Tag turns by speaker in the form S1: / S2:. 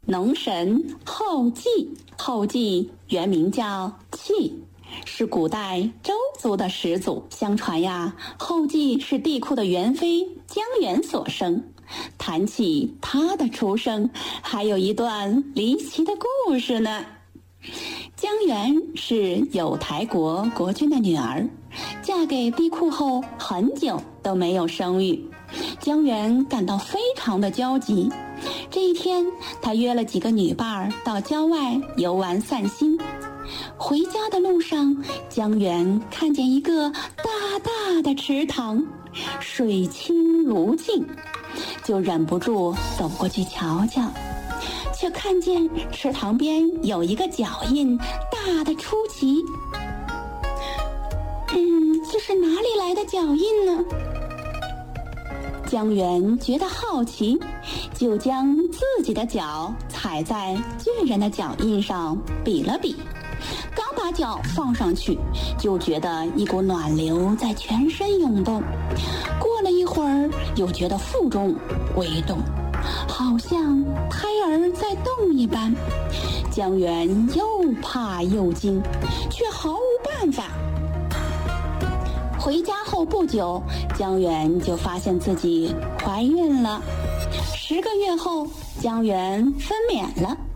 S1: 农神后稷。后稷原名叫契，是古代周族的始祖。相传呀，后稷是帝喾的元妃姜原所生。谈起她的出生，还有一段离奇的故事呢。姜原是有台国国君的女儿，嫁给帝喾后很久都没有生育。姜原感到非常的焦急。这一天，他约了几个女伴到郊外游玩散心。回家的路上，姜原看见一个大大的池塘，水清如镜，就忍不住走过去瞧瞧，却看见池塘边有一个脚印，大的出奇。这是哪里来的脚印呢？姜原觉得好奇，就将自己的脚踩在巨人的脚印上比了比。刚把脚放上去，就觉得一股暖流在全身涌动。过了一会儿，又觉得腹中微动，好像胎儿在动一般。姜原又怕又惊，却毫无办法。回家后不久，姜原就发现自己怀孕了。10个月后，姜原分娩了。